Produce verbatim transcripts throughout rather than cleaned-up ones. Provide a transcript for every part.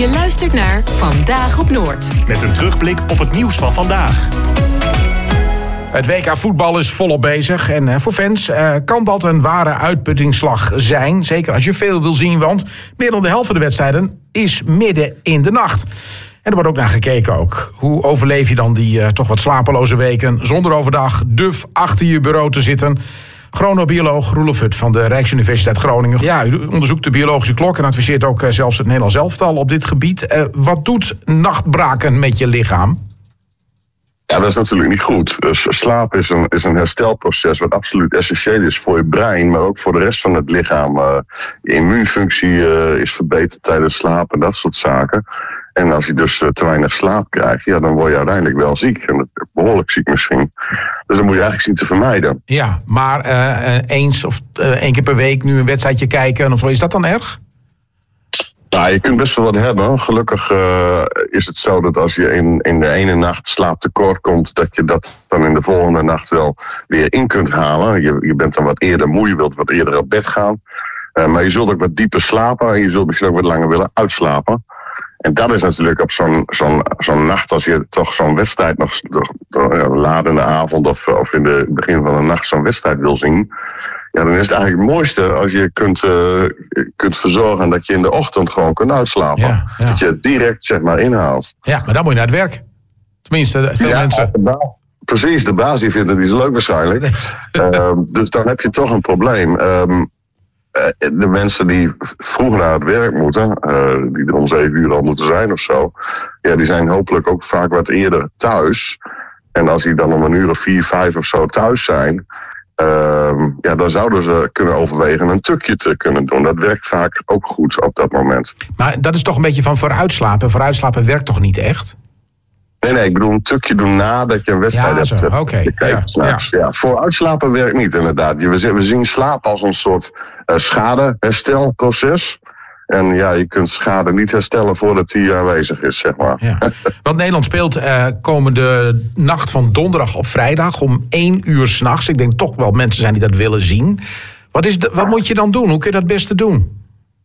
Je luistert naar Vandaag op Noord. Met een terugblik op het nieuws van vandaag. Het W K voetbal is volop bezig en voor fans uh, kan dat een ware uitputtingsslag zijn. Zeker als je veel wil zien, want meer dan de helft van de wedstrijden is midden in de nacht. En er wordt ook naar gekeken ook. Hoe overleef je dan die uh, toch wat slapeloze weken zonder overdag duf achter je bureau te zitten? Chronobioloog Roelof Hut van de Rijksuniversiteit Groningen. Ja, u onderzoekt de biologische klok en adviseert ook uh, zelfs het Nederlands elftal op dit gebied. Uh, wat doet nachtbraken met je lichaam? Ja, dat is natuurlijk niet goed. Dus slaap is een, is een herstelproces wat absoluut essentieel is voor je brein, maar ook voor de rest van het lichaam. Uh, je immuunfunctie uh, is verbeterd tijdens slaap en dat soort zaken. En als je dus uh, te weinig slaap krijgt, ja, dan word je uiteindelijk wel ziek. En behoorlijk ziek misschien. Dus dat moet je eigenlijk zien te vermijden. Ja, maar uh, eens of uh, één keer per week nu een wedstrijdje kijken, of is dat dan erg? Nou, je kunt best wel wat hebben. Gelukkig uh, is het zo dat als je in, in de ene nacht slaaptekort komt, dat je dat dan in de volgende nacht wel weer in kunt halen. Je, je bent dan wat eerder moe, je wilt wat eerder op bed gaan. Uh, maar je zult ook wat dieper slapen en je zult misschien ook wat langer willen uitslapen. En dat is natuurlijk op zo'n, zo'n, zo'n nacht, als je toch zo'n wedstrijd nog laat in de avond of, of in het begin van de nacht zo'n wedstrijd wil zien. Ja, dan is het eigenlijk het mooiste als je kunt, uh, kunt verzorgen dat je in de ochtend gewoon kunt uitslapen. Ja, ja. Dat je het direct zeg maar inhaalt. Ja, maar dan moet je naar het werk. Tenminste, veel ja, mensen. De baas, precies, de baas die vindt het niet zo leuk waarschijnlijk. Nee. uh, dus dan heb je toch een probleem. Um, de mensen die vroeger naar het werk moeten, uh, die er om zeven uur al moeten zijn of zo, ja, die zijn hopelijk ook vaak wat eerder thuis. En als die dan om een uur of vier, vijf of zo thuis zijn, Uh, ja, dan zouden ze kunnen overwegen een tukje te kunnen doen. Dat werkt vaak ook goed op dat moment. Maar dat is toch een beetje van vooruitslapen. Vooruitslapen werkt toch niet echt? Nee, nee, ik bedoel een tukje doen nadat je een wedstrijd ja, hebt. Oké. Okay. Ja, ja. ja, vooruitslapen werkt niet inderdaad. We zien slaap als een soort uh, schadeherstelproces. En ja, je kunt schade niet herstellen voordat die aanwezig is, zeg maar. Ja. Want Nederland speelt uh, komende nacht van donderdag op vrijdag om één uur 's nachts. Ik denk toch wel mensen zijn die dat willen zien. Wat, is de, wat moet je dan doen? Hoe kun je dat het beste doen?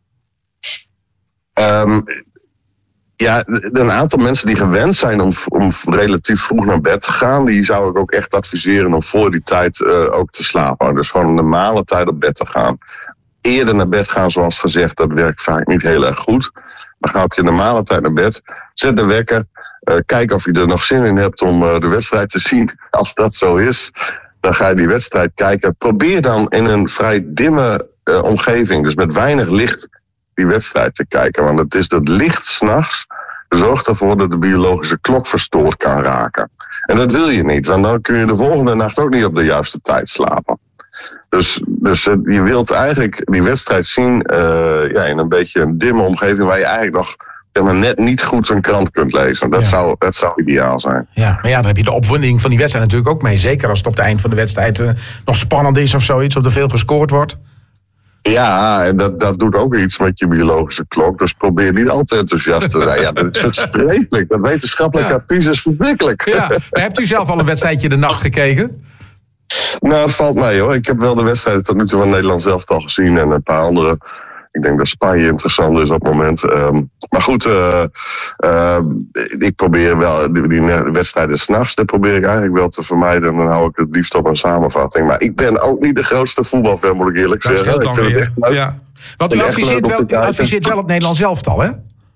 Um, ja, een aantal mensen die gewend zijn om, om relatief vroeg naar bed te gaan, die zou ik ook echt adviseren om voor die tijd uh, ook te slapen. Dus gewoon een normale tijd op bed te gaan. Eerder naar bed gaan, zoals gezegd, dat werkt vaak niet heel erg goed. Maar ga op je normale tijd naar bed. Zet de wekker. Uh, kijk of je er nog zin in hebt om uh, de wedstrijd te zien. Als dat zo is, dan ga je die wedstrijd kijken. Probeer dan in een vrij dimme uh, omgeving, dus met weinig licht, die wedstrijd te kijken. Want het is dat licht 's nachts zorgt ervoor dat de biologische klok verstoord kan raken. En dat wil je niet, want dan kun je de volgende nacht ook niet op de juiste tijd slapen. Dus, dus je wilt eigenlijk die wedstrijd zien uh, ja, in een beetje een dimme omgeving waar je eigenlijk nog zeg maar, net niet goed een krant kunt lezen. Dat, ja. zou, dat zou ideaal zijn. Ja, maar ja, dan heb je de opwinding van die wedstrijd natuurlijk ook mee. Zeker als het op het eind van de wedstrijd uh, nog spannend is of zoiets, of er veel gescoord wordt. Ja, en dat, dat doet ook iets met je biologische klok. Dus probeer niet al te enthousiast te zijn. Ja, dat is verschrikkelijk. Dat wetenschappelijk ja. advies is verschrikkelijk. Ja. Maar hebt u zelf al een wedstrijdje de nacht gekeken? Nou, het valt mee hoor. Ik heb wel de wedstrijden tot nu toe van Nederland zelf al gezien en een paar andere. Ik denk dat Spanje interessant is op het moment. Um, maar goed, uh, uh, ik probeer wel die, die wedstrijden 's nachts, dat probeer ik eigenlijk wel te vermijden. En dan hou ik het liefst op een samenvatting. Maar ik ben ook niet de grootste voetbalfan, moet ik eerlijk dat zeggen. Dat scheelt dan weer. Ja. Want u adviseert wel, u adviseert wel het Nederlands elftal, hè?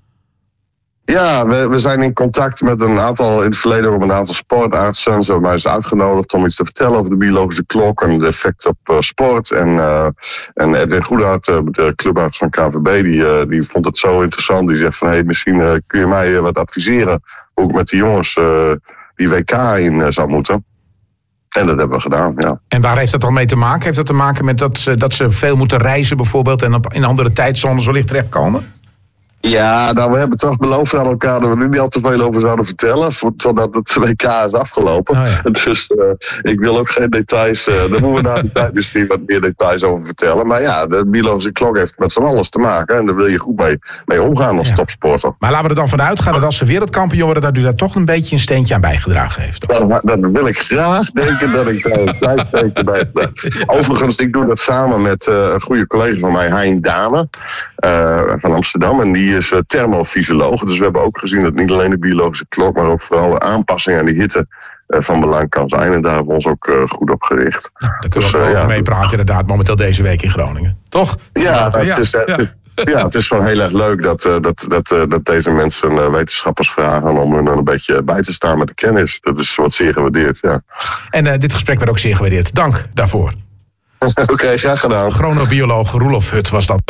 Ja, we, we zijn in contact met een aantal, in het verleden ook een aantal sportartsen. Zo mij is uitgenodigd om iets te vertellen over de biologische klok en de effect op uh, sport. En, uh, en Edwin Goedhart, uh, de clubarts van K N V B, die, uh, die vond het zo interessant. Die zegt van, hé, hey, misschien uh, kun je mij uh, wat adviseren hoe ik met die jongens uh, die W K in uh, zou moeten. En dat hebben we gedaan, ja. En waar heeft dat dan mee te maken? Heeft dat te maken met dat ze, dat ze veel moeten reizen bijvoorbeeld en op, in andere tijdzones wellicht terechtkomen? Ja, nou, we hebben toch beloofd aan elkaar dat we er niet al te veel over zouden vertellen, totdat het W K is afgelopen. Oh ja. Dus uh, ik wil ook geen details, uh, daar moeten we na de tijd misschien wat meer details over vertellen. Maar ja, de biologische klok heeft met van alles te maken en daar wil je goed mee, mee omgaan als ja. topsporter. Maar laten we er dan vanuit gaan dat als ze wereldkampioen worden, dat u daar toch een beetje een steentje aan bijgedragen heeft. Dat, dat wil ik graag denken dat ik daar een klein steentje bij heb. Overigens, ik doe dat samen met uh, een goede collega van mij, Hein Dane, uh, van Amsterdam. En die die is uh, thermofysioloog. Dus we hebben ook gezien dat niet alleen de biologische klok, maar ook vooral de aanpassing aan die hitte uh, van belang kan zijn. En daar hebben we ons ook uh, goed op gericht. Nou, daar kunnen we dus, ook uh, over ja. meepraten inderdaad, momenteel deze week in Groningen. Toch? Ja, ja, het is, uh, ja. ja, het is gewoon heel erg leuk dat, uh, dat, dat, uh, dat deze mensen uh, wetenschappers vragen om hun er een beetje bij te staan met de kennis. Dat is wat zeer gewaardeerd, ja. En uh, dit gesprek werd ook zeer gewaardeerd. Dank daarvoor. Oké, okay, graag gedaan. Chronobioloog Roelof Hut was dat.